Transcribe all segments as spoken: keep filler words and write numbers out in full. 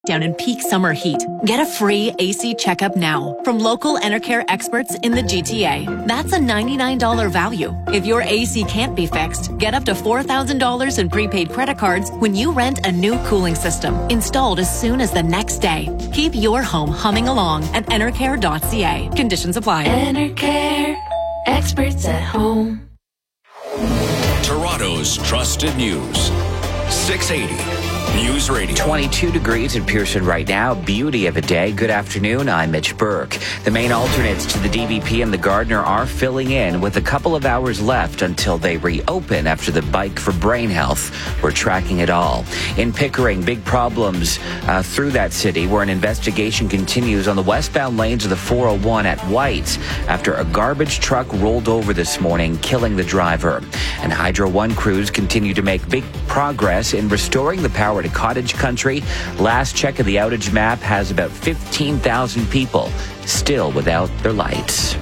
Down in peak summer heat. Get a free A C checkup now from local Enercare experts in the G T A. That's a ninety-nine dollars value. If your A C can't be fixed, get up to four thousand dollars in prepaid credit cards when you rent a new cooling system installed as soon as the next day. Keep your home humming along at enercare dot c a. Conditions apply. Enercare, experts at home. Toronto's trusted news. six eighty News Radio. twenty-two degrees in Pearson right now. Beauty of a day. Good afternoon. I'm Mitch Burke. The main alternates to the D V P and the Gardner are filling in with a couple of hours left until they reopen after the Bike for Brain Health. We're tracking it all. In Pickering, big problems uh, through that city where an investigation continues on the westbound lanes of the four oh one at White's after a garbage truck rolled over this morning, killing the driver. And Hydro One crews continue to make big progress in restoring the power to Cottage Country. Last check of the outage map has about fifteen thousand people still without their lights.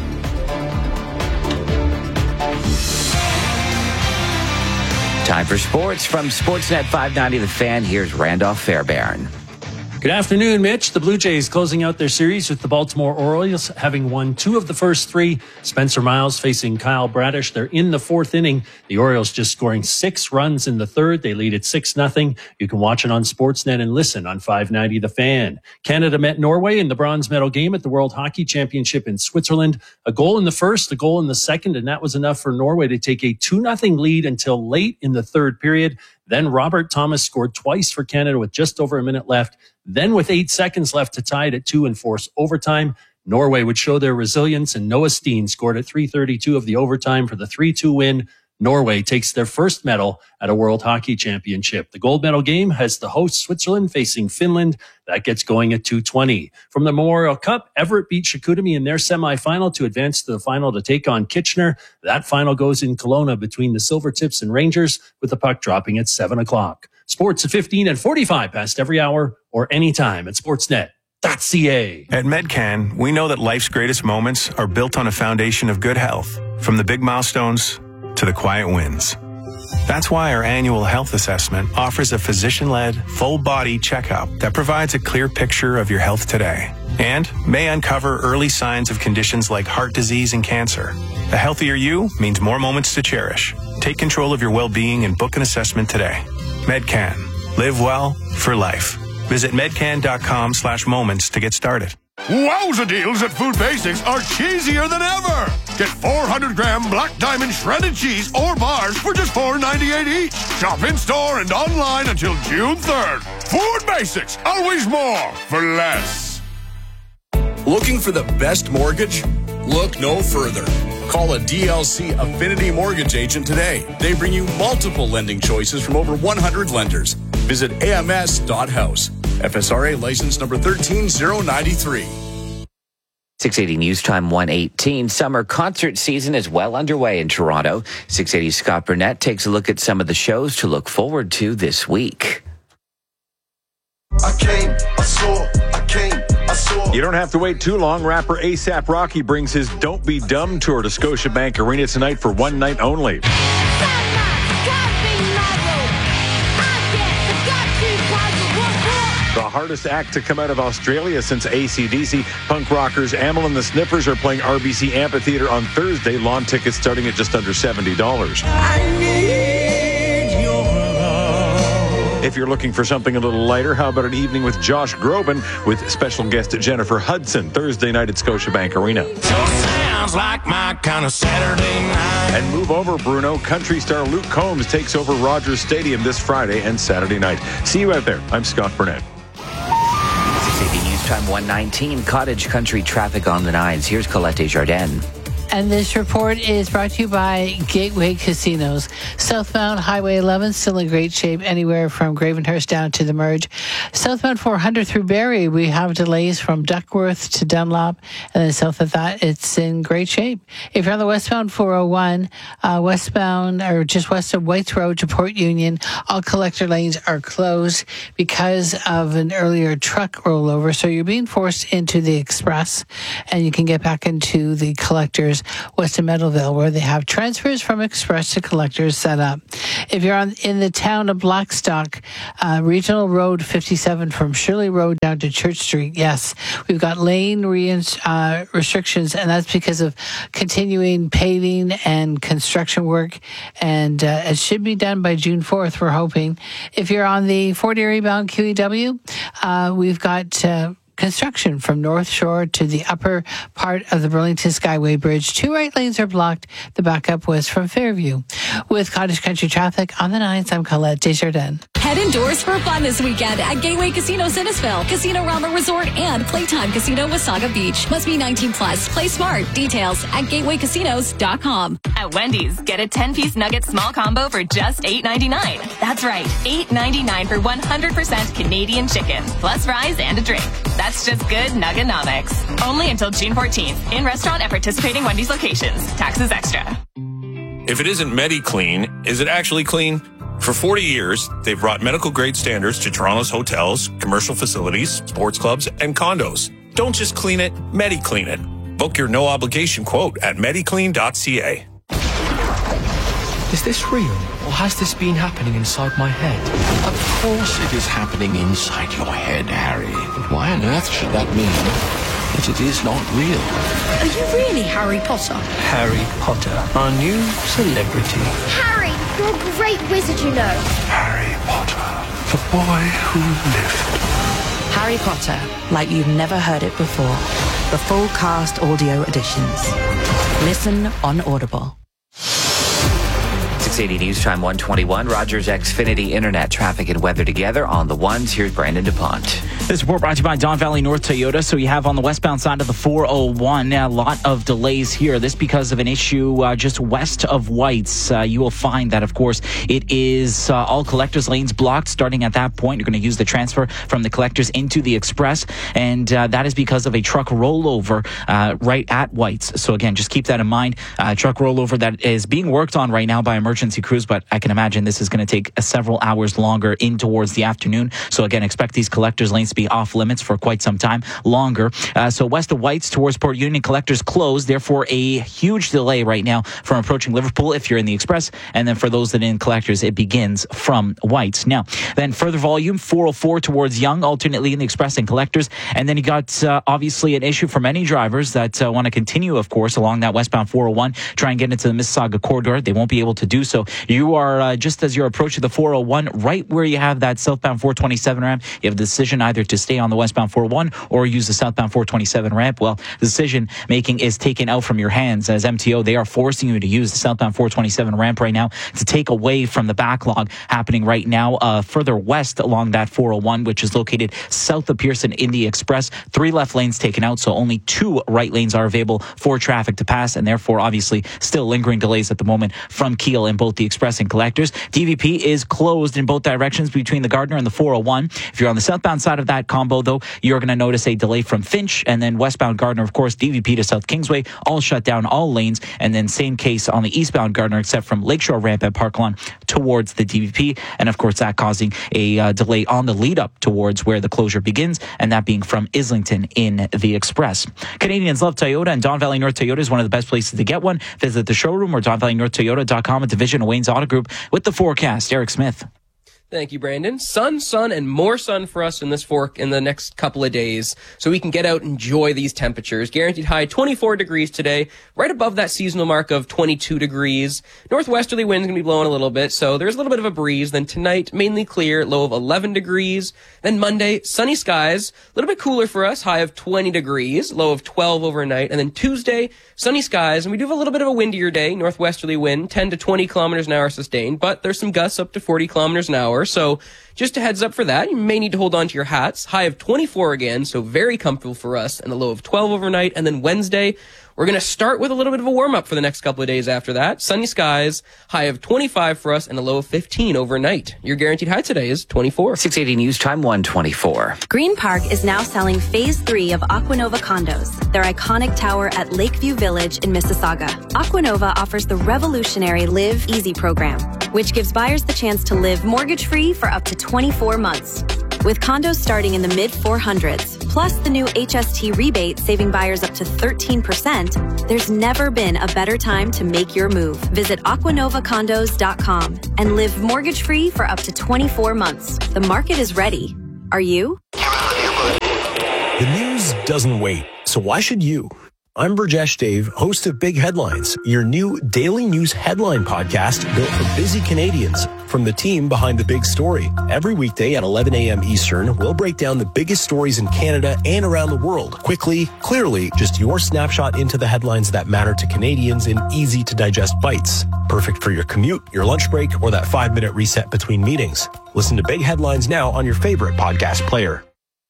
Time for sports from Sportsnet five ninety The Fan. Here's Randolph Fairbairn. Good afternoon, Mitch. The Blue Jays closing out their series with the Baltimore Orioles, having won two of the first three. Spencer Miles facing Kyle Bradish. They're in the fourth inning. The Orioles just scoring six runs in the third. They lead at six nothing. You can watch it on Sportsnet and listen on five ninety The Fan. Canada met Norway in the bronze medal game at the World Hockey Championship in Switzerland. A goal in the first, a goal in the second, and that was enough for Norway to take a two nothing lead until late in the third period. Then Robert Thomas scored twice for Canada with just over a minute left. Then with eight seconds left to tie it at two and force overtime, Norway would show their resilience, and Noah Steen scored at three thirty-two of the overtime for the three two win. Norway takes their first medal at a World Hockey Championship. The gold medal game has the host Switzerland facing Finland. That gets going at two twenty. From the Memorial Cup, Everett beat Chicoutimi in their semifinal to advance to the final to take on Kitchener. That final goes in Kelowna between the Silvertips and Rangers, with the puck dropping at seven o'clock. Sports at fifteen and forty-five past every hour or anytime at sportsnet dot c a. At Medcan, we know that life's greatest moments are built on a foundation of good health, from the big milestones to the quiet wins. That's why our annual health assessment offers a physician-led, full-body checkup that provides a clear picture of your health today and may uncover early signs of conditions like heart disease and cancer. A healthier you means more moments to cherish. Take control of your well-being and book an assessment today. Medcan. Live well for life. Visit medcan.com slash moments to get started. Wowza deals at Food Basics are cheesier than ever. Get four hundred gram Black Diamond shredded cheese or bars for just four ninety-eight each. Shop in-store and online until June third. Food Basics, always more for less. Looking for the best mortgage? Look no further. Call a D L C Affinity Mortgage agent today. They bring you multiple lending choices from over one hundred lenders. Visit A M S dot house. F S R A license number one three zero nine three. six eighty News Time one eighteen. Summer concert season is well underway in Toronto. six eighty Scott Burnett takes a look at some of the shows to look forward to this week. I came, I saw, I came, I saw. You don't have to wait too long. Rapper ASAP Rocky brings his Don't Be Dumb tour to Scotiabank Arena tonight for one night only. The hardest act to come out of Australia since A C D C. Punk rockers Amyl and the Sniffers are playing R B C Amphitheatre on Thursday. Lawn tickets starting at just under seventy dollars. I need your love. If you're looking for something a little lighter, how about an evening with Josh Groban with special guest Jennifer Hudson Thursday night at Scotiabank Arena. Sounds like my kind of Saturday night. And move over, Bruno. Country star Luke Combs takes over Rogers Stadium this Friday and Saturday night. See you out there. I'm Scott Burnett. six eighty News Time one nineteen. Cottage Country traffic on the nines. Here's Colette Desjardins. And this report is brought to you by Gateway Casinos. Southbound Highway eleven, still in great shape anywhere from Gravenhurst down to the merge. Southbound four hundred through Barrie, we have delays from Duckworth to Dunlop. And then south of that, it's in great shape. If you're on the westbound four oh one, uh, westbound or just west of Whites Road to Port Union, all collector lanes are closed because of an earlier truck rollover. So you're being forced into the express, and you can get back into the collectors Stores west of Meadowville, where they have transfers from express to collectors set up. If you're on, in the town of Blackstock, uh, Regional Road fifty-seven from Shirley Road down to Church Street, yes, we've got lane re- uh, restrictions, and that's because of continuing paving and construction work, and uh, it should be done by June fourth, we're hoping. If you're on the Fort Erie bound Q E W, uh, we've got uh, construction from North Shore to the upper part of the Burlington Skyway Bridge. Two right lanes are blocked. The backup was from Fairview. With Cottage Country traffic on the nines, I'm Colette Desjardins. Head indoors for fun this weekend at Gateway Casino Sinnesville, Casino Rama Resort, and Playtime Casino Wasaga Beach. Must be nineteen plus. Play smart. Details at gateway casinos dot com. At Wendy's, get a ten-piece nugget small combo for just eight ninety-nine. That's right, eight ninety-nine for one hundred percent Canadian chicken, plus fries and a drink. That's just good Nuggenomics. Only until June fourteenth. In restaurant at participating Wendy's locations. Taxes extra. If it isn't MediClean, is it actually clean? For forty years, they've brought medical-grade standards to Toronto's hotels, commercial facilities, sports clubs, and condos. Don't just clean it, MediClean it. Book your no-obligation quote at mediclean dot c a. Is this real, or has this been happening inside my head? Of course it is happening inside your head, Harry. But why on earth should that mean that it is not real? Are you really Harry Potter? Harry Potter, our new celebrity. Harry, you're a great wizard, you know. Harry Potter, the boy who lived. Harry Potter, like you've never heard it before. The full cast audio editions. Listen on Audible. six eighty News Time one twenty-one. Rogers Xfinity Internet traffic and weather together on the ones. Here's Brandon DuPont. This report brought to you by Don Valley North Toyota. So you have on the westbound side of the four oh one a lot of delays here. This because of an issue uh, just west of Whites. Uh, you will find that, of course, it is uh, all collectors lanes blocked. Starting at that point, you're going to use the transfer from the collectors into the express, and uh, that is because of a truck rollover uh, right at Whites. So again, just keep that in mind. Uh, truck rollover that is being worked on right now by emergency crews, but I can imagine this is going to take uh, several hours longer in towards the afternoon. So again, expect these collectors lanes to be off limits for quite some time longer. Uh, so west of Whites towards Port Union, collectors closed. Therefore, a huge delay right now from approaching Liverpool if you're in the express. And then for those that are in collectors, it begins from Whites. Now, then further volume, four oh four towards Yonge, alternately in the express and collectors. And then you got uh, obviously an issue for many drivers that uh, want to continue, of course, along that westbound four oh one, try and get into the Mississauga corridor. They won't be able to do so. You are uh, just as you're approaching the four oh one, right where you have that southbound four twenty-seven ramp. You have the decision either to stay on the westbound four oh one or use the southbound four twenty-seven ramp. Well, the decision making is taken out from your hands. As M T O, they are forcing you to use the southbound four twenty-seven ramp right now to take away from the backlog happening right now uh, further west along that four oh one, which is located south of Pearson in the express. Three left lanes taken out, so only two right lanes are available for traffic to pass, and therefore obviously still lingering delays at the moment from Kiel in both the express and collectors. D V P is closed in both directions between the Gardner and the four oh one. If you're on the southbound side of that combo, though, you're going to notice a delay from Finch, and then westbound Gardner, of course, D V P to South Kingsway, all shut down, all lanes, and then same case on the eastbound Gardner, except from Lakeshore ramp at Park Lawn towards the D V P, and of course that causing a uh, delay on the lead up towards where the closure begins, and that being from Islington in the express. Canadians love Toyota, and Don Valley North Toyota is one of the best places to get one. Visit the showroom or don valley north toyota dot com, a division of Wayne's Auto Group. With the forecast, Eric Smith. Thank you, Brandon. Sun, sun, and more sun for us in this fork in the next couple of days, so we can get out and enjoy these temperatures. Guaranteed high twenty-four degrees today, right above that seasonal mark of twenty-two degrees. Northwesterly wind's going to be blowing a little bit, so there's a little bit of a breeze. Then tonight, mainly clear, low of eleven degrees. Then Monday, sunny skies, a little bit cooler for us, high of twenty degrees, low of twelve overnight. And then Tuesday, sunny skies, and we do have a little bit of a windier day, northwesterly wind, ten to twenty kilometers an hour sustained, but there's some gusts up to forty kilometers an hour. So just a heads up for that. You may need to hold on to your hats. High of twenty-four again, so very comfortable for us, and a low of twelve overnight. And then Wednesday, we're going to start with a little bit of a warm-up for the next couple of days after that. Sunny skies, high of twenty-five for us, and a low of fifteen overnight. Your guaranteed high today is twenty-four. six eighty News Time one twenty-four. Green Park is now selling Phase three of Aquanova condos, their iconic tower at Lakeview Village in Mississauga. Aquanova offers the revolutionary Live Easy program, which gives buyers the chance to live mortgage-free for up to twenty-four months. With condos starting in the mid four hundreds, plus the new H S T rebate saving buyers up to thirteen percent, there's never been a better time to make your move. Visit aquanova condos dot com and live mortgage-free for up to twenty-four months. The market is ready. Are you? The news doesn't wait, so why should you? I'm Burjesh Dave, host of Big Headlines, your new daily news headline podcast built for busy Canadians from the team behind the big story. Every weekday at eleven a.m. Eastern, we'll break down the biggest stories in Canada and around the world. Quickly, clearly, just your snapshot into the headlines that matter to Canadians in easy-to-digest bites. Perfect for your commute, your lunch break, or that five-minute reset between meetings. Listen to Big Headlines now on your favorite podcast player.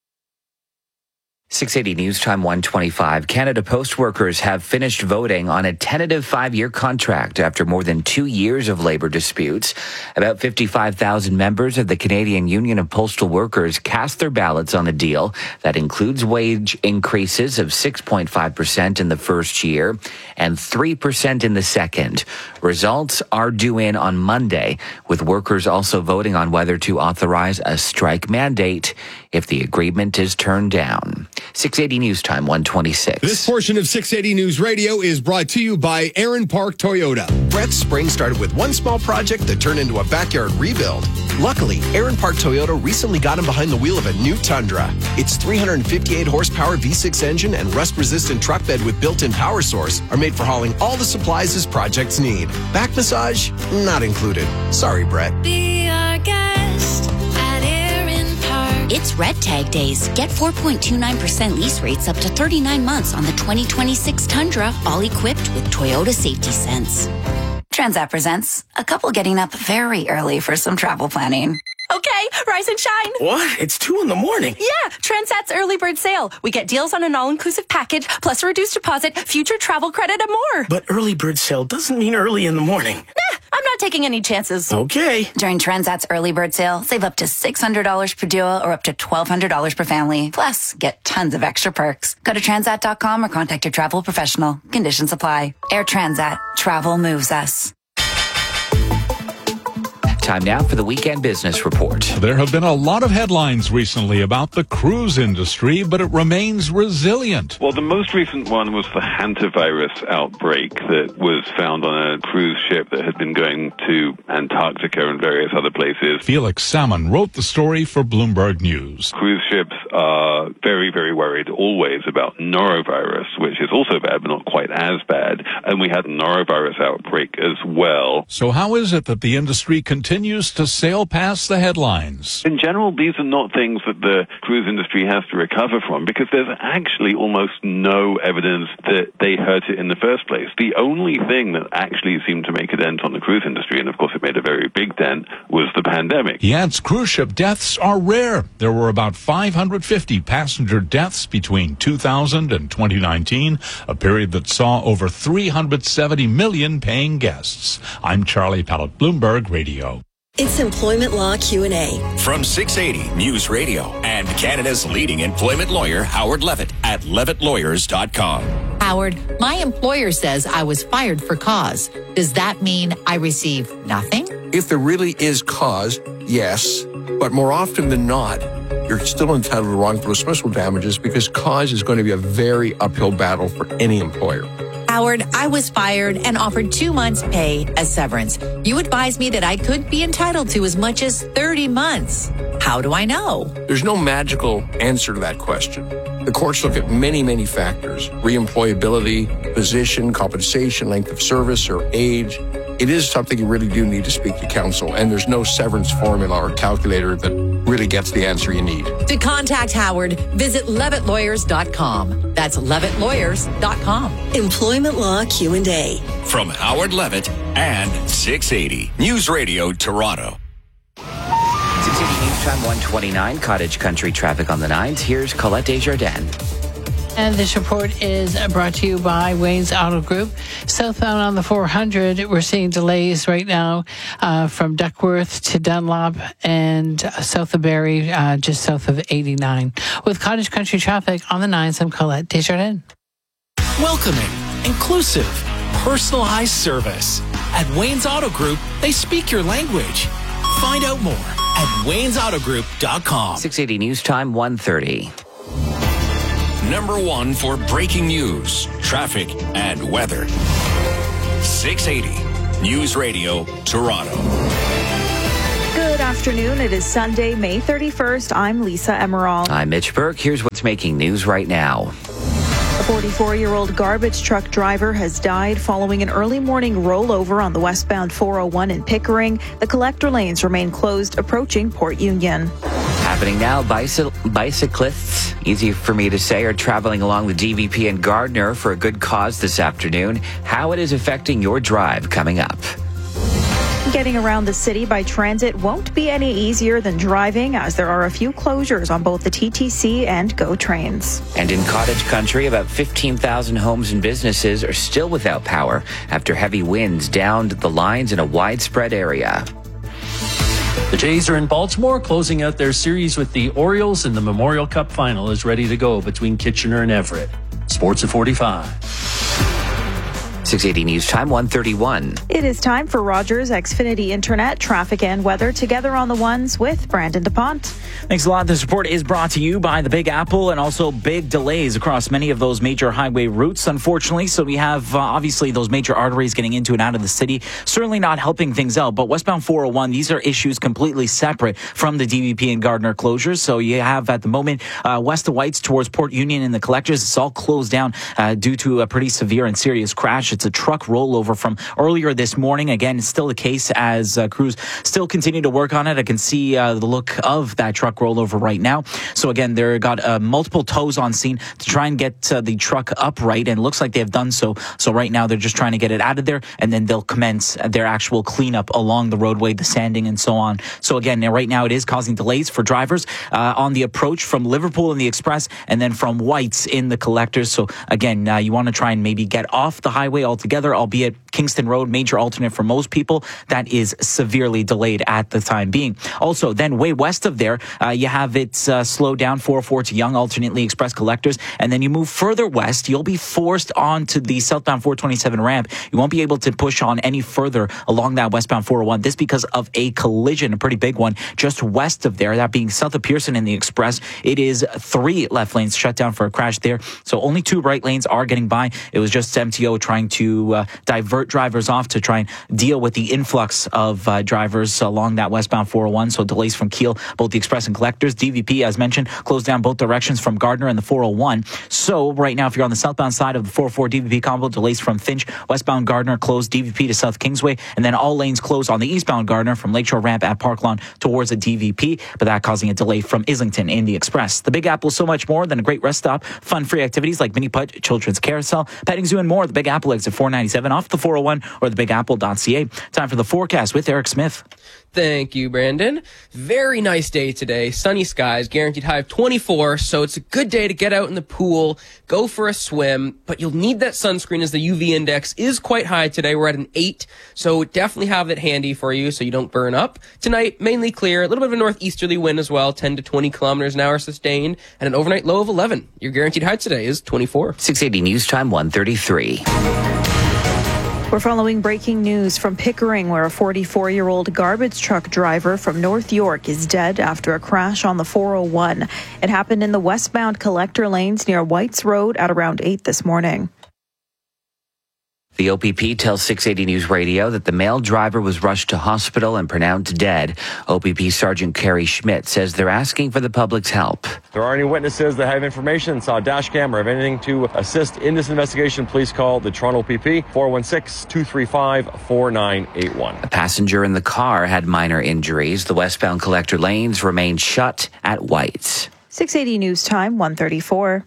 six eighty News Time one twenty-five. Canada Post workers have finished voting on a tentative five-year contract after more than two years of labor disputes. About fifty-five thousand members of the Canadian Union of Postal Workers cast their ballots on the deal that includes wage increases of six point five percent in the first year and three percent in the second. Results are due in on Monday, with workers also voting on whether to authorize a strike mandate if the agreement is turned down. six eighty News Time one twenty-six. This portion of six eighty News Radio is brought to you by Aaron Park Toyota. Brett's spring started with one small project that turned into a backyard rebuild. Luckily, Aaron Park Toyota recently got him behind the wheel of a new Tundra. Its three hundred fifty-eight horsepower V six engine and rust-resistant truck bed with built-in power source are made for hauling all the supplies his projects need. Back massage? Not included. Sorry, Brett. Be our guest at Aaron Park. It's Red Tag Days. Get four point two nine percent lease rates up to thirty-nine months on the twenty twenty-six Tundra, all equipped with Toyota Safety Sense. Transat presents a couple getting up very early for some travel planning. Okay, rise and shine. What? It's two in the morning. Yeah, Transat's early bird sale. We get deals on an all-inclusive package, plus a reduced deposit, future travel credit, and more. But early bird sale doesn't mean early in the morning. Nah, I'm not taking any chances. Okay. During Transat's early bird sale, save up to six hundred dollars per duo or up to twelve hundred dollars per family. Plus, get tons of extra perks. Go to transat dot com or contact your travel professional. Conditions apply. Air Transat. Travel moves us. Time now for the Weekend Business Report. There have been a lot of headlines recently about the cruise industry, but it remains resilient. Well, the most recent one was the hantavirus outbreak that was found on a cruise ship that had been going to Antarctica and various other places. Felix Salmon wrote the story for Bloomberg News. Cruise ships are very, very worried always about norovirus, which is also bad, but not quite as bad. And we had a norovirus outbreak as well. So how is it that the industry continues to sail past the headlines? In general, these are not things that the cruise industry has to recover from because there's actually almost no evidence that they hurt it in the first place. The only thing that actually seemed to make a dent on the cruise industry, and of course it made a very big dent, was the pandemic. He adds cruise ship deaths are rare. There were about five hundred fifty passenger deaths between two thousand and twenty nineteen, a period that saw over three hundred seventy million paying guests. I'm Charlie Pallett, Bloomberg Radio. It's Employment Law Q and A. From six eighty News Radio and Canada's leading employment lawyer, Howard Levitt at levitt lawyers dot com. Howard, my employer says I was fired for cause. Does that mean I receive nothing? If there really is cause, yes. But more often than not, you're still entitled to wrongful dismissal damages because cause is going to be a very uphill battle for any employer. Howard, I was fired and offered two months' pay as severance. You advised me that I could be entitled to as much as thirty months. How do I know? There's no magical answer to that question. The courts look at many, many factors: reemployability, position, compensation, length of service, or age. It is something you really do need to speak to counsel, and there's no severance formula or calculator that really gets the answer you need. To contact Howard, visit levitt lawyers dot com. That's levitt lawyers dot com. Employment Law Q and A. From Howard Levitt and six eighty News Radio Toronto. six eighty News Time one twenty-nine, Cottage Country traffic on the nines. Here's Colette Desjardins. And this report is brought to you by Wayne's Auto Group. Southbound on the four hundred, we're seeing delays right now uh, from Duckworth to Dunlop and uh, south of Barrie, uh, just south of eighty-nine. With Cottage Country traffic on the nines, I'm Colette Desjardins. Welcoming, inclusive, personalized service. At Wayne's Auto Group, they speak your language. Find out more at waynes auto group dot com. six eighty News Time, one thirty. Number one for breaking news, traffic, and weather. six eighty News Radio, Toronto. Good afternoon. It is Sunday, May thirty-first. I'm Lisa Emerald. I'm Mitch Burke. Here's what's making news right now. A forty-four-year-old garbage truck driver has died following an early morning rollover on the westbound four oh one in Pickering. The collector lanes remain closed approaching Port Union. Happening now, bicy- bicyclists, easy for me to say, are traveling along the D V P and Gardner for a good cause this afternoon. How it is affecting your drive coming up. Getting around the city by transit won't be any easier than driving, as there are a few closures on both the T T C and GO trains. And in cottage country, about fifteen thousand homes and businesses are still without power after heavy winds downed the lines in a widespread area. The Jays are in Baltimore, closing out their series with the Orioles, and the Memorial Cup final is ready to go between Kitchener and Everett. Sports at forty-five. six eighty News Time, one thirty-one. It is time for Rogers Xfinity Internet, traffic and weather together on the ones with Brandon DuPont. Thanks a lot. This report is brought to you by the Big Apple and also big delays across many of those major highway routes, unfortunately. So we have uh, obviously those major arteries getting into and out of the city, certainly not helping things out. But westbound four oh one, these are issues completely separate from the D V P and Gardner closures. So you have at the moment uh, west of Whites towards Port Union and the collectors. It's all closed down uh, due to a pretty severe and serious crash. It's a truck rollover from earlier this morning. Again, it's still the case as uh, crews still continue to work on it. I can see uh, the look of that truck rollover right now. So again, there got uh, multiple tows on scene to try and get uh, the truck upright, and it looks like they have done so. So right now they're just trying to get it out of there, and then they'll commence their actual cleanup along the roadway, the sanding and so on. So again, right now it is causing delays for drivers uh, on the approach from Liverpool in the Express and then from Whites in the collectors. So again, uh, you want to try and maybe get off the highway altogether, albeit Kingston Road, major alternate for most people, that is severely delayed at the time being. Also, then way west of there, uh, you have it uh, slowed down four oh four to Yonge, alternately express collectors, and then you move further west, you'll be forced onto the southbound four twenty-seven ramp. You won't be able to push on any further along that westbound four oh one. This because of a collision, a pretty big one, just west of there, that being south of Pearson in the express. It is three left lanes shut down for a crash there, so only two right lanes are getting by. It was just M T O trying to uh, divert drivers off to try and deal with the influx of uh, drivers along that westbound four oh one. So delays from Kiel, both the express and collectors. D V P, as mentioned, closed down both directions from Gardner and the four oh one. So right now, if you're on the southbound side of the four oh four D V P combo, delays from Finch, westbound Gardner closed D V P to South Kingsway, and then all lanes closed on the eastbound Gardner from Lakeshore Ramp at Park Lawn towards the D V P, but that causing a delay from Islington in the express. The Big Apple, so much more than a great rest stop. Fun free activities like mini putt, children's carousel, petting zoo, and more. The Big Apple exit four ninety-seven off the four oh one or the big apple dot c a. Time for the forecast with Eric Smith. Thank you, Brandon. Very nice day today. Sunny skies, guaranteed high of twenty-four, so it's a good day to get out in the pool, go for a swim, but you'll need that sunscreen as the U V index is quite high today. We're at an eight, so definitely have it handy for you so you don't burn up. Tonight, mainly clear, a little bit of a northeasterly wind as well, ten to twenty kilometers an hour sustained, and an overnight low of eleven. Your guaranteed high today is twenty-four. six eighty News Time, one thirty-three. We're following breaking news from Pickering, where a forty-four-year-old garbage truck driver from North York is dead after a crash on the four oh one. It happened in the westbound collector lanes near Whites Road at around eight this morning. The O P P tells six eighty News Radio that the male driver was rushed to hospital and pronounced dead. O P P Sergeant Kerry Schmidt says they're asking for the public's help. If there are any witnesses that have information, saw a dash cam, or have anything to assist in this investigation, please call the Toronto O P P, four one six, two three five, four nine eight one. A passenger in the car had minor injuries. The westbound collector lanes remain shut at Whites. six eighty News Time, one thirty-four.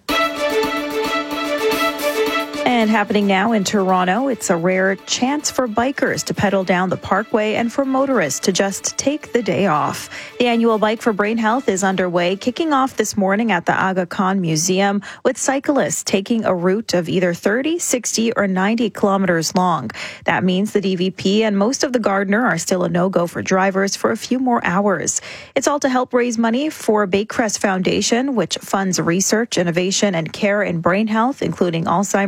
And happening now in Toronto, it's a rare chance for bikers to pedal down the parkway and for motorists to just take the day off. The annual Bike for Brain Health is underway, kicking off this morning at the Aga Khan Museum, with cyclists taking a route of either thirty, sixty, or ninety kilometers long. That means the D V P and most of the Gardner are still a no-go for drivers for a few more hours. It's all to help raise money for Baycrest Foundation, which funds research, innovation, and care in brain health, including Alzheimer's and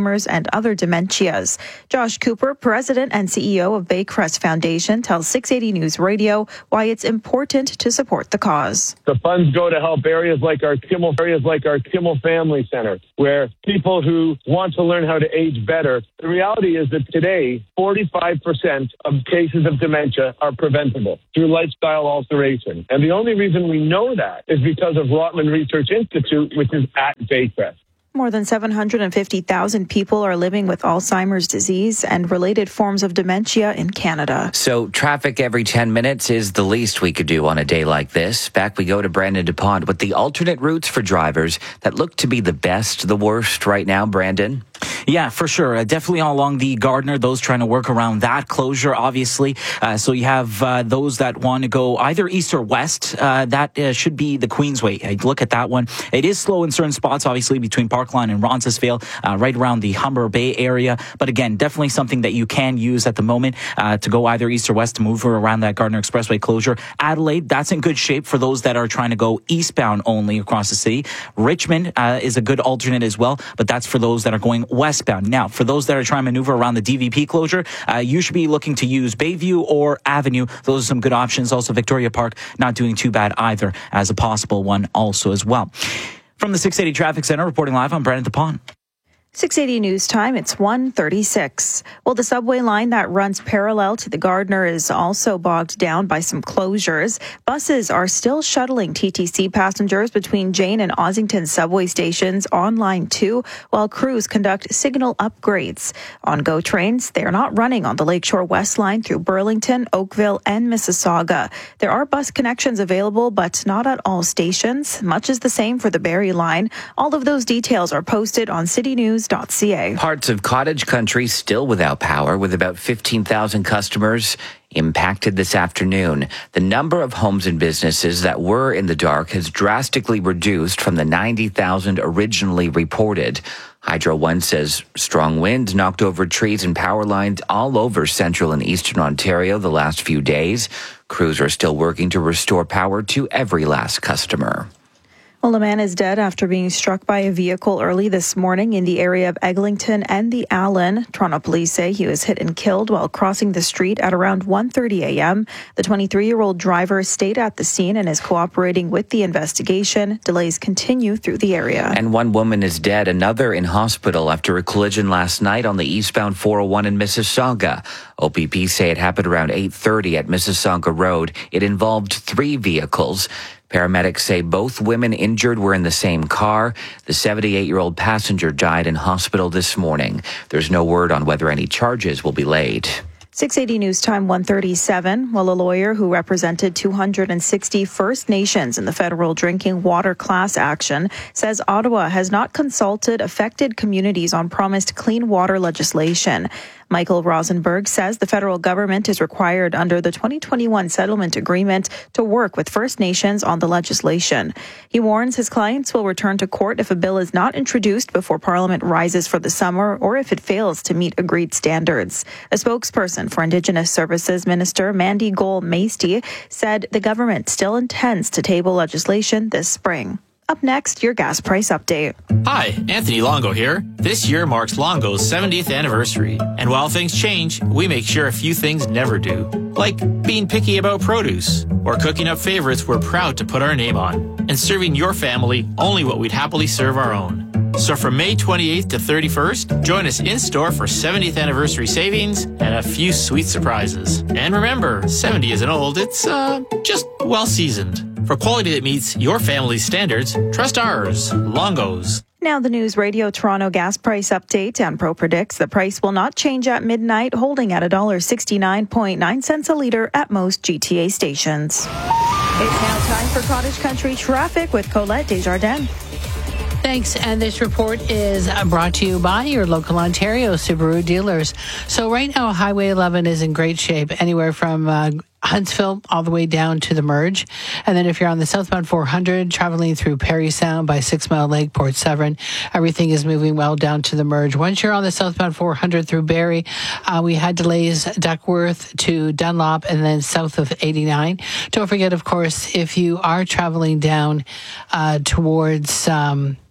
and other dementias. Josh Cooper, president and C E O of Baycrest Foundation, tells six eighty News Radio why it's important to support the cause. The funds go to help areas like our Kimmel, areas like our Kimmel Family Center, where people who want to learn how to age better. The reality is that today, forty-five percent of cases of dementia are preventable through lifestyle alteration. And the only reason we know that is because of Rotman Research Institute, which is at Baycrest. More than seven hundred fifty thousand people are living with Alzheimer's disease and related forms of dementia in Canada. So traffic every ten minutes is the least we could do on a day like this. Back we go to Brandon DuPont with the alternate routes for drivers that look to be the best, the worst right now, Brandon. Yeah, for sure. Uh, definitely along the Gardner, those trying to work around that closure, obviously. Uh, so you have uh, those that want to go either east or west. Uh, that uh, should be the Queensway. Uh, look at that one. It is slow in certain spots, obviously, between Parkline and Roncesvalles, uh, right around the Humber Bay area. But again, definitely something that you can use at the moment uh, to go either east or west to move around that Gardner Expressway closure. Adelaide, that's in good shape for those that are trying to go eastbound only across the city. Richmond uh, is a good alternate as well, but that's for those that are going westbound. Now, for those that are trying to maneuver around the D V P closure, uh, you should be looking to use Bayview or Avenue. Those are some good options. Also, Victoria Park, not doing too bad either as a possible one also as well. From the six eighty Traffic Center, reporting live, I'm Brandon DuPont. six eighty News Time, it's one thirty-six. Well, the subway line that runs parallel to the Gardner is also bogged down by some closures. Buses are still shuttling T T C passengers between Jane and Ossington subway stations on Line two, while crews conduct signal upgrades. On GO trains, they are not running on the Lakeshore West line through Burlington, Oakville, and Mississauga. There are bus connections available, but not at all stations. Much is the same for the Barrie line. All of those details are posted on City News. Parts of cottage country still without power, with about fifteen thousand customers impacted this afternoon. The number of homes and businesses that were in the dark has drastically reduced from the ninety thousand originally reported. Hydro One says strong winds knocked over trees and power lines all over central and eastern Ontario the last few days. Crews are still working to restore power to every last customer. Well, a man is dead after being struck by a vehicle early this morning in the area of Eglinton and the Allen. Toronto police say he was hit and killed while crossing the street at around one thirty a.m. The twenty-three-year-old driver stayed at the scene and is cooperating with the investigation. Delays continue through the area. And one woman is dead, another in hospital after a collision last night on the eastbound four oh one in Mississauga. O P P say it happened around eight thirty at Mississauga Road. It involved three vehicles. Paramedics say both women injured were in the same car. The seventy-eight-year-old passenger died in hospital this morning. There's no word on whether any charges will be laid. six eighty News Time, one thirty-seven. Well, a lawyer who represented two hundred sixty First Nations in the federal drinking water class action says Ottawa has not consulted affected communities on promised clean water legislation. Michael Rosenberg says the federal government is required under the twenty twenty-one settlement agreement to work with First Nations on the legislation. He warns his clients will return to court if a bill is not introduced before Parliament rises for the summer or if it fails to meet agreed standards. A spokesperson for Indigenous Services Minister Mandy Gold-Maisty said the government still intends to table legislation this spring. Up next, your gas price update. Hi, Anthony Longo here. This year marks Longo's seventieth anniversary. And while things change, we make sure a few things never do. Like being picky about produce, or cooking up favorites we're proud to put our name on, and serving your family only what we'd happily serve our own. So from May twenty-eighth to thirty-first, join us in-store for seventieth anniversary savings and a few sweet surprises. And remember, seventy isn't old, it's, uh, just well-seasoned. For quality that meets your family's standards, trust ours, Longo's. Now the News Radio Toronto gas price update. Anpro predicts the price will not change at midnight, holding at one dollar sixty-nine point nine cents a litre at most G T A stations. It's now time for Cottage Country traffic with Colette Desjardins. Thanks. And this report is brought to you by your local Ontario Subaru dealers. So right now, Highway eleven is in great shape, anywhere from uh, Huntsville all the way down to the merge. And then if you're on the southbound four hundred, traveling through Parry Sound by Six Mile Lake, Port Severn, everything is moving well down to the merge. Once you're on the southbound four hundred through Barrie, uh, we had delays Duckworth to Dunlop and then south of eighty-nine. Don't forget, of course, if you are traveling down uh, towards... Um,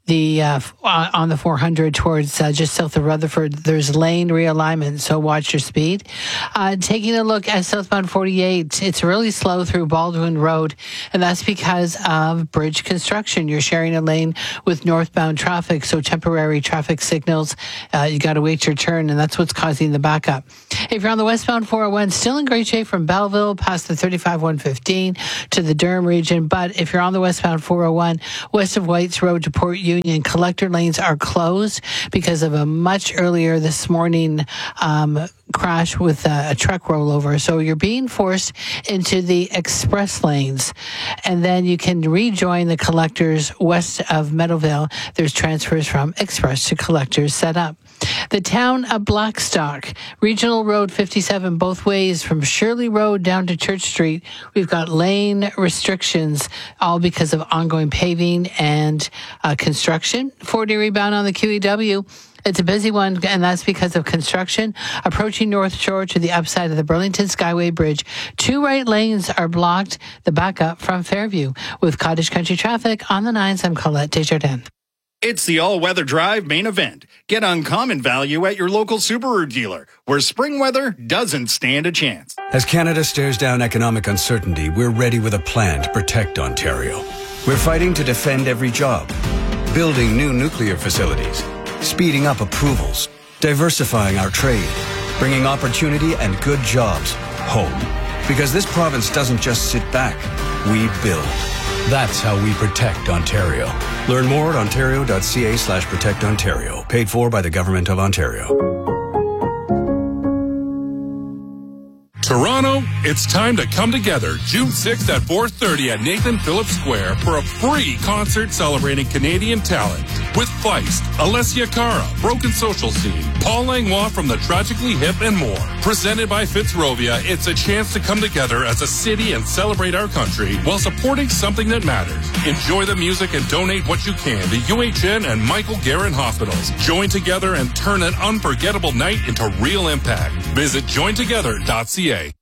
the uh, on the four hundred towards uh, just south of Rutherford, there's lane realignment, so watch your speed. Uh, taking a look at southbound forty-eight, it's really slow through Baldwin Road, and that's because of bridge construction. You're sharing a lane with northbound traffic, so temporary traffic signals. Uh, you got to wait your turn, and that's what's causing the backup. If you're on the westbound four oh one, still in great shape from Belleville past the thirty-five one fifteen to the Durham region, but if you're on the westbound four oh one, west of Whites Road to Port Union, collector lanes are closed because of a much earlier this morning um, crash with a, a truck rollover. So you're being forced into the express lanes. And then you can rejoin the collectors west of Meadowvale. There's transfers from express to collectors set up. The town of Blackstock, Regional Road fifty-seven, both ways from Shirley Road down to Church Street. We've got lane restrictions, all because of ongoing paving and uh, construction. forty rebound on the Q E W. It's a busy one, and that's because of construction. Approaching North Shore to the upside of the Burlington Skyway Bridge, two right lanes are blocked. The backup from Fairview. With Cottage Country traffic on the nines, I'm Colette Desjardins. It's the all-weather drive main event. Get uncommon value at your local Subaru dealer, where spring weather doesn't stand a chance. As Canada stares down economic uncertainty, we're ready with a plan to protect Ontario. We're fighting to defend every job, building new nuclear facilities, speeding up approvals, diversifying our trade, bringing opportunity and good jobs home. Because this province doesn't just sit back, we build. That's how we protect Ontario. Learn more at ontario.ca slash protect Ontario. Paid for by the Government of Ontario. Toronto, it's time to come together June sixth at four thirty at Nathan Phillips Square for a free concert celebrating Canadian talent with Feist, Alessia Cara, Broken Social Scene, Paul Langlois from the Tragically Hip, and more. Presented by Fitzrovia, it's a chance to come together as a city and celebrate our country while supporting something that matters. Enjoy the music and donate what you can to U H N and Michael Garron Hospitals. Join together and turn an unforgettable night into real impact. Visit join together dot c a.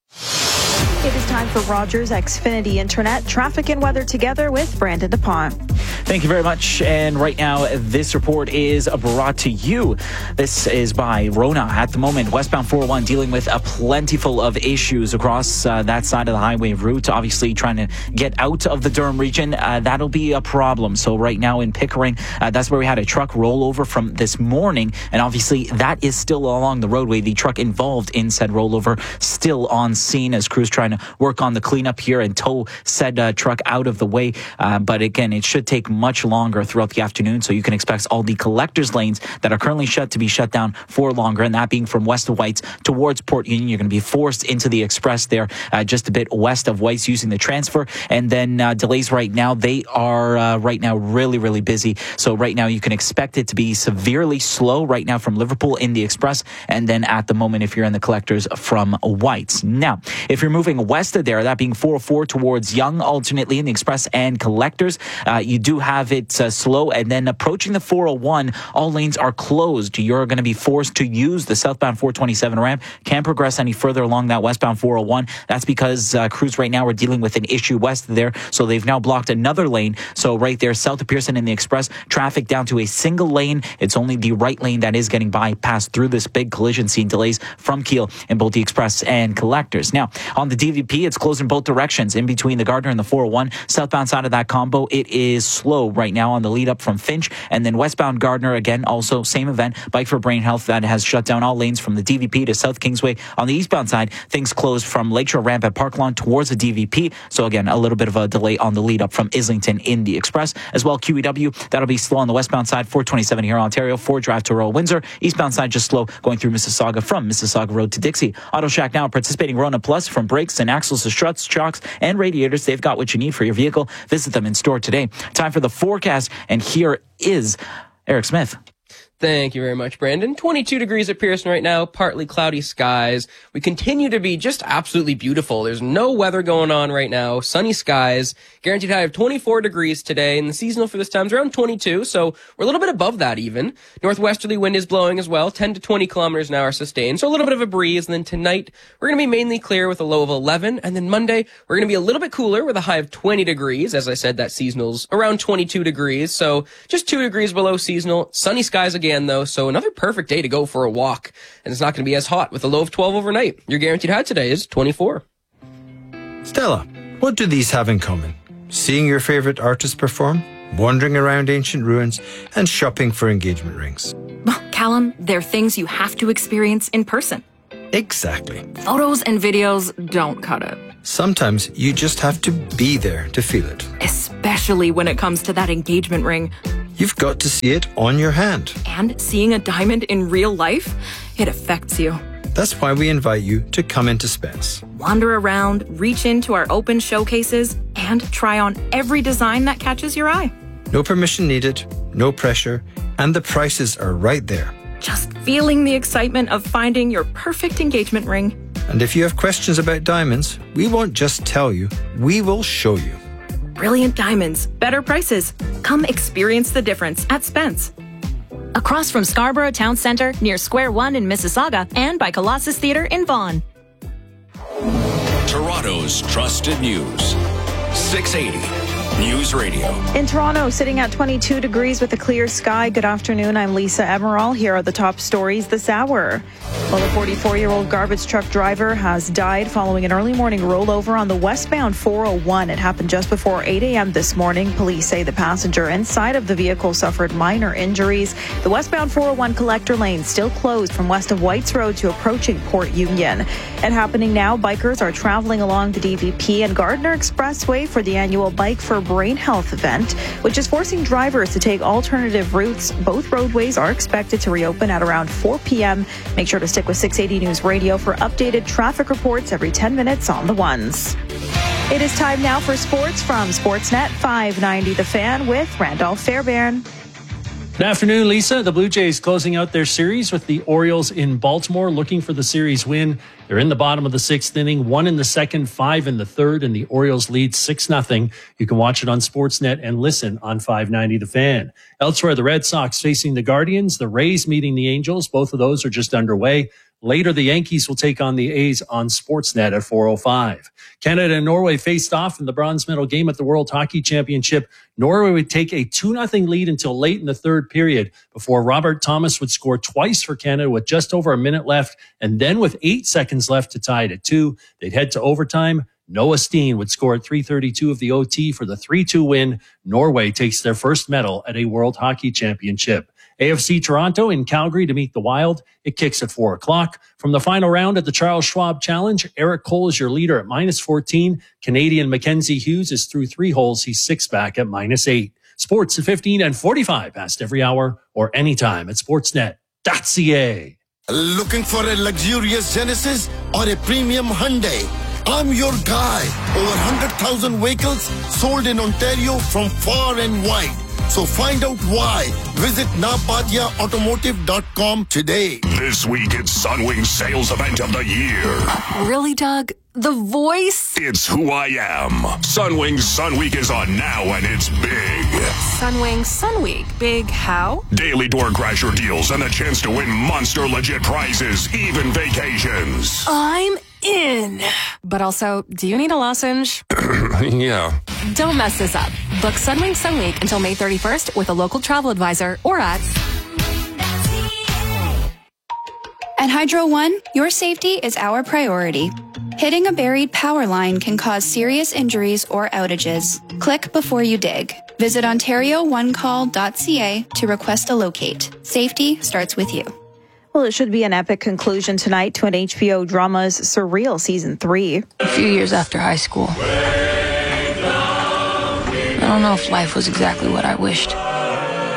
It is time for Rogers Xfinity Internet traffic and weather together with Brandon DuPont. Thank you very much. And right now, this report is brought to you. This is by Rona. At the moment, westbound four oh one dealing with a plentiful of issues across uh, that side of the highway route. Obviously, trying to get out of the Durham region, uh, that'll be a problem. So right now in Pickering, uh, that's where we had a truck rollover from this morning. And obviously, that is still along the roadway. The truck involved in said rollover still on scene as crews trying to work on the cleanup here and tow said uh, truck out of the way. Uh, but again, it should take much longer throughout the afternoon, so you can expect all the collectors lanes that are currently shut to be shut down for longer, and that being from west of Whites towards Port Union. You're going to be forced into the express there uh, just a bit west of Whites using the transfer, and then uh, delays right now, they are uh, right now really, really busy. So right now you can expect it to be severely slow right now from Liverpool in the express, and then at the moment if you're in the collectors from Whites. Now, if you're moving west of there, that being four oh four towards Yonge, alternately in the express and collectors, uh, you do have it uh, slow, and then approaching the four oh one, all lanes are closed. You're going to be forced to use the southbound four twenty-seven ramp. Can't progress any further along that westbound four oh one. That's because uh, crews right now are dealing with an issue west of there, so they've now blocked another lane. So right there, south of Pearson in the express, traffic down to a single lane. It's only the right lane that is getting bypassed through this big collision scene. Delays from Keele in both the express and collectors. Now, on the D V P, it's closed in both directions in between the Gardner and the four oh one. Southbound side of that combo, it is slow right now on the lead up from Finch, and then westbound Gardner, again, also same event. Bike for Brain Health that has shut down all lanes from the D V P to South Kingsway. On the eastbound side, things closed from Lakeshore Ramp at Park Lawn towards the D V P. So again, a little bit of a delay on the lead up from Islington in the express. As well, Q E W, that'll be slow on the westbound side, four twenty-seven here in Ontario, Ford Drive to Royal Windsor. Eastbound side just slow going through Mississauga from Mississauga Road to Dixie. Auto Shack now participating Rona Plus, from brakes and axles to struts, chocks, and radiators. They've got what you need for your vehicle. Visit them in store today. Time for the forecast, and here is Eric Smith. Thank you very much, Brandon. twenty-two degrees at Pearson right now, partly cloudy skies. We continue to be just absolutely beautiful. There's no weather going on right now. Sunny skies. Guaranteed high of twenty-four degrees today, and the seasonal for this time is around twenty-two, so we're a little bit above that even. Northwesterly wind is blowing as well. ten to twenty kilometers an hour sustained, so a little bit of a breeze. And then tonight, we're going to be mainly clear with a low of eleven. And then Monday, we're going to be a little bit cooler with a high of twenty degrees. As I said, that seasonal's around twenty-two degrees, so just two degrees below seasonal. Sunny skies again, though, so another perfect day to go for a walk, and it's not going to be as hot with a low of twelve overnight. Your guaranteed high today is twenty-four. Stella, what do these have in common? Seeing your favorite artist perform, wandering around ancient ruins, and shopping for engagement rings. Well, Callum, they're things you have to experience in person. Exactly. Photos and videos don't cut it. Sometimes you just have to be there to feel it. Especially when it comes to that engagement ring. You've got to see it on your hand. And seeing a diamond in real life, it affects you. That's why we invite you to come into Spence. Wander around, reach into our open showcases, and try on every design that catches your eye. No permission needed, no pressure, and the prices are right there. Just feeling the excitement of finding your perfect engagement ring. And if you have questions about diamonds, we won't just tell you, we will show you. Brilliant diamonds, better prices. Come experience the difference at Spence. Across from Scarborough Town Centre, near Square One in Mississauga, and by Colossus Theatre in Vaughan. Toronto's trusted news. six eighty News Radio. In Toronto, sitting at twenty-two degrees with a clear sky. Good afternoon. I'm Lisa Emerald. Here are the top stories this hour. Well, a forty-four-year-old garbage truck driver has died following an early morning rollover on the westbound four oh one. It happened just before eight a.m. this morning. Police say the passenger inside of the vehicle suffered minor injuries. The westbound four oh one collector lane still closed from west of Whites Road to approaching Port Union. And happening now, bikers are traveling along the D V P and Gardner Expressway for the annual Bike for Brain Health event, which is forcing drivers to take alternative routes. Both roadways are expected to reopen at around four p.m. Make sure to stick with six eighty News Radio for updated traffic reports every ten minutes on the ones. It is time now for sports from Sportsnet five ninety The Fan with Randolph Fairbairn. Good afternoon, Lisa. The Blue Jays closing out their series with the Orioles in Baltimore, looking for the series win. They're in the bottom of the sixth inning, one in the second, five in the third, and the Orioles lead six nothing. You can watch it on Sportsnet and listen on five ninety The Fan. Elsewhere, the Red Sox facing the Guardians, the Rays meeting the Angels. Both of those are just underway. Later, the Yankees will take on the A's on Sportsnet at four oh five. Canada and Norway faced off in the bronze medal game at the World Hockey Championship. Norway would take a two nothing lead until late in the third period before Robert Thomas would score twice for Canada with just over a minute left. And then with eight seconds left to tie it at two, they'd head to overtime. Noah Steen would score at three thirty-two of the O T for the three two win. Norway takes their first medal at a World Hockey Championship. A F C Toronto in Calgary to meet the Wild. It kicks at four o'clock. From the final round at the Charles Schwab Challenge, Eric Cole is your leader at minus fourteen. Canadian Mackenzie Hughes is through three holes. He's six back at minus eight. Sports at fifteen and forty-five past every hour or anytime at sportsnet dot c a. Looking for a luxurious Genesis or a premium Hyundai? I'm your guy. Over one hundred thousand vehicles sold in Ontario from far and wide. So find out why. Visit napadia automotive dot com today. This week it's Sunwing's sales event of the year. Really, Doug? The voice? It's who I am. Sunwing's Sun Week is on now and it's big. Sunwing Sun Week. Big how? Daily door crasher deals and a chance to win monster legit prizes, even vacations. I'm in. But also, do you need a lozenge? Yeah. Don't mess this up. Book Sunwing Sun Week until May thirty-first with a local travel advisor or at... At Hydro One, your safety is our priority. Hitting a buried power line can cause serious injuries or outages. Click before you dig. Visit ontario one call dot c a to request a locate. Safety starts with you. Well, it should be an epic conclusion tonight to an H B O drama's Surreal Season three. A few years after high school, I don't know if life was exactly what I wished.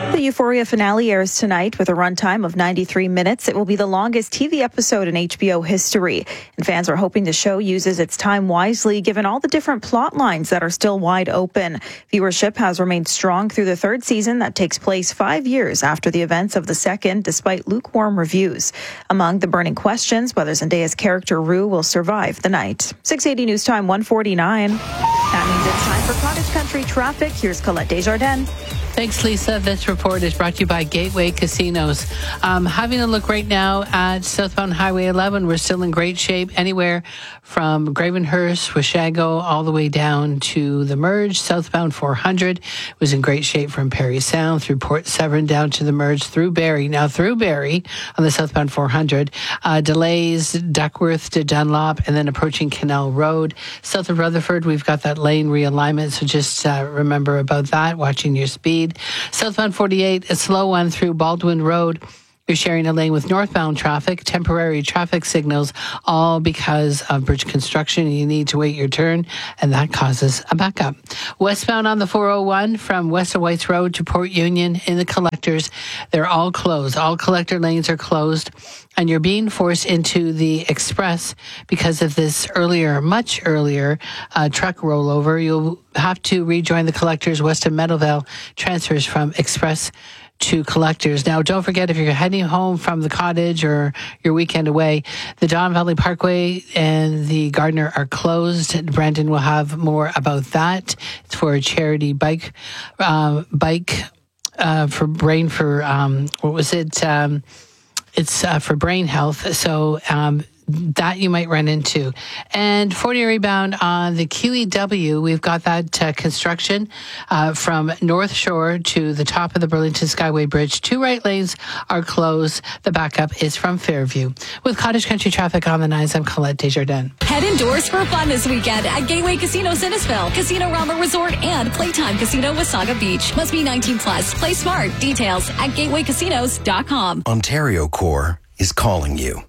The Euphoria finale airs tonight with a runtime of ninety-three minutes. It will be the longest T V episode in H B O history. And fans are hoping the show uses its time wisely, given all the different plot lines that are still wide open. Viewership has remained strong through the third season that takes place five years after the events of the second, despite lukewarm reviews. Among the burning questions, whether Zendaya's character Rue will survive the night. six eighty News Time, one forty-nine. That means it's time for Cottage Country traffic. Here's Colette Desjardins. Thanks, Lisa. This report is brought to you by Gateway Casinos. Um, having a look right now at southbound Highway eleven, we're still in great shape anywhere from Gravenhurst, Washago, all the way down to the Merge. Southbound four hundred was in great shape from Perry Sound through Port Severn down to the Merge through Barrie. Now through Barrie on the southbound four hundred, uh, delays Duckworth to Dunlop and then approaching Canal Road. South of Rutherford, we've got that lane realignment, so just uh, remember about that, watching your speed. Southbound forty-eight, a slow one through Baldwin Road. You're sharing a lane with northbound traffic, temporary traffic signals, all because of bridge construction. You need to wait your turn, and that causes a backup. Westbound on the four oh one from West of Whites Road to Port Union in the collectors, they're all closed. All collector lanes are closed, and you're being forced into the express because of this earlier, much earlier uh, truck rollover. You'll have to rejoin the collectors west of Meadowvale, transfers from express to collectors. Now, don't forget, if you're heading home from the cottage or your weekend away, the Don Valley Parkway and the Gardner are closed. Brandon will have more about that. It's for a charity bike, uh, bike uh, for brain for, um, what was it? Um, it's uh, for brain health. So, um, that you might run into. And forty rebound on the Q E W, we've got that uh, construction uh, from North Shore to the top of the Burlington Skyway Bridge. Two right lanes are closed. The backup is from Fairview. With Cottage Country traffic on the nines, I'm Colette Desjardins. Head indoors for fun this weekend at Gateway Casino Innisfil, Casino Rama Resort, and Playtime Casino Wasaga Beach. Must be nineteen plus. Play smart. Details at gateway casinos dot com. Ontario Corps is calling you.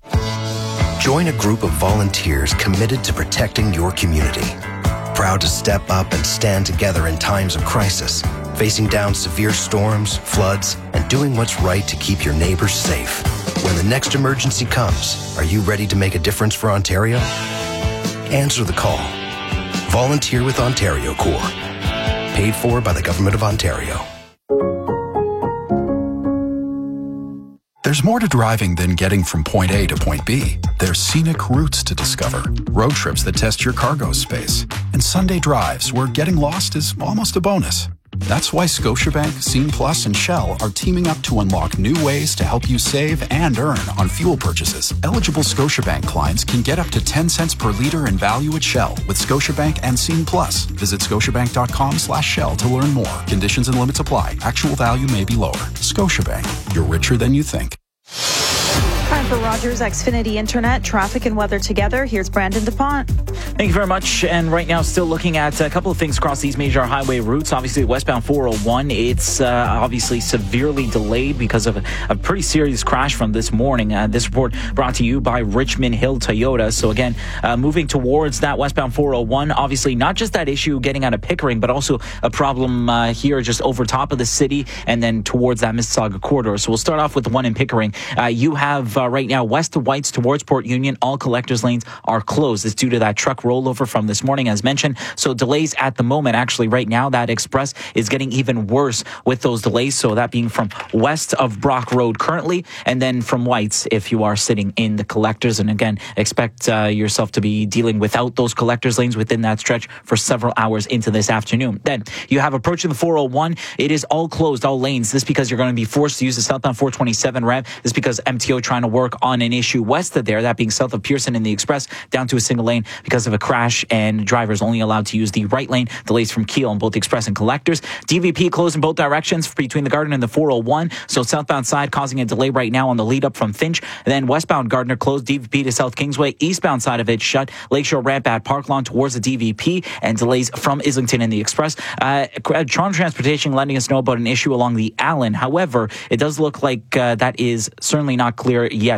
Join a group of volunteers committed to protecting your community. Proud to step up and stand together in times of crisis, facing down severe storms, floods, and doing what's right to keep your neighbors safe. When the next emergency comes, are you ready to make a difference for Ontario? Answer the call. Volunteer with Ontario Corps. Paid for by the Government of Ontario. There's more to driving than getting from point A to point B. There's scenic routes to discover, road trips that test your cargo space, and Sunday drives where getting lost is almost a bonus. That's why Scotiabank, Scene Plus, and Shell are teaming up to unlock new ways to help you save and earn on fuel purchases. Eligible Scotiabank clients can get up to ten cents per liter in value at Shell with Scotiabank and Scene Plus. Visit scotiabank.com slash Shell to learn more. Conditions and limits apply. Actual value may be lower. Scotiabank. You're richer than you think. Time for Rogers Xfinity Internet, traffic and weather together. Here's Brandon DuPont. Thank you very much. And right now, still looking at a couple of things across these major highway routes. Obviously, westbound four oh one, it's uh, obviously severely delayed because of a, a pretty serious crash from this morning. Uh, this report brought to you by Richmond Hill Toyota. So again, uh, moving towards that westbound four oh one, obviously not just that issue getting out of Pickering, but also a problem uh, here just over top of the city and then towards that Mississauga corridor. So we'll start off with the one in Pickering. Uh, you have uh, right now west of Whites towards Port Union, all collectors lanes are closed. It's due to that truck rollover from this morning, as mentioned. So delays at the moment. Actually, right now, that express is getting even worse with those delays. So that being from west of Brock Road currently, and then from Whites if you are sitting in the collectors. And again, expect uh, yourself to be dealing without those collectors lanes within that stretch for several hours into this afternoon. Then you have approaching the four oh one. It is all closed, all lanes. This is because you're going to be forced to use the southbound four twenty-seven ramp. This is because M T O trying to work on an issue west of there, that being south of Pearson in the express, down to a single lane because of a crash, and drivers only allowed to use the right lane. Delays from Kiel on both the express and collectors. D V P closed in both directions between the Gardner and the four oh one. So southbound side causing a delay right now on the lead up from Finch. And then westbound Gardner closed, D V P to South Kingsway. Eastbound side of it shut. Lakeshore ramp at Park Lawn towards the D V P, and delays from Islington in the express. Uh, Toronto Transportation letting us know about an issue along the Allen. However, it does look like uh, that is certainly not clear yet.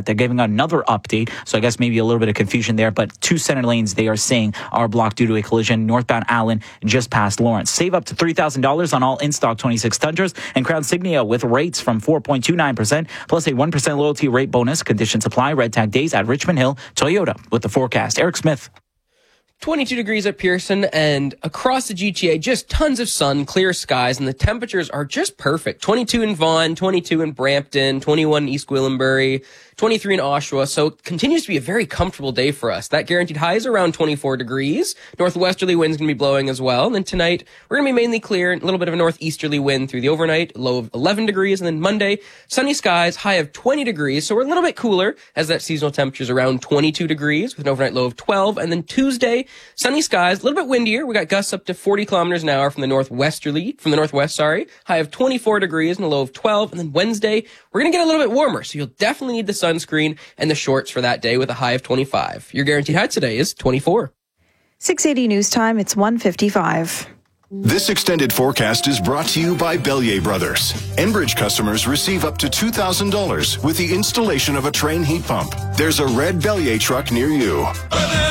that. They're giving another update, so I guess maybe a little bit of confusion there, but two center lanes they are saying are blocked due to a collision northbound Allen just past Lawrence. Save up to three thousand dollars on all in-stock twenty-six Tundras and Crown Signia with rates from four point two nine percent plus a one percent loyalty rate bonus. Conditions apply. Red Tag Days at Richmond Hill Toyota with the forecast. Eric Smith. twenty-two degrees at Pearson, and across the G T A, just tons of sun, clear skies, and the temperatures are just perfect. twenty-two in Vaughan, twenty-two in Brampton, twenty-one in East Gwillimbury, twenty-three in Oshawa. So it continues to be a very comfortable day for us. That guaranteed high is around twenty-four degrees. Northwesterly wind's going to be blowing as well. And then tonight, we're going to be mainly clear, a little bit of a northeasterly wind through the overnight, low of eleven degrees. And then Monday, sunny skies, high of twenty degrees. So we're a little bit cooler as that seasonal temperature is around twenty-two degrees with an overnight low of twelve. And then Tuesday, sunny skies, a little bit windier. We got gusts up to forty kilometers an hour from the northwesterly, from the northwest, sorry. High of twenty-four degrees and a low of twelve. And then Wednesday, we're going to get a little bit warmer. So you'll definitely need the sunscreen and the shorts for that day with a high of twenty-five. Your guaranteed high today is twenty-four. six eighty News Time, it's one fifty-five. This extended forecast is brought to you by Bellier Brothers. Enbridge customers receive up to two thousand dollars with the installation of a Train heat pump. There's a red Bellier truck near you.